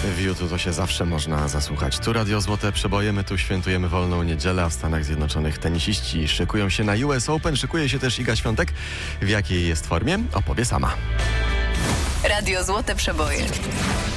W YouTube to się zawsze można zasłuchać. Tu Radio Złote Przeboje, my tu świętujemy wolną niedzielę, a w Stanach Zjednoczonych tenisiści szykują się na US Open. Szykuje się też Iga Świątek. W jakiej jest formie? Opowie sama. Radio Złote Przeboje.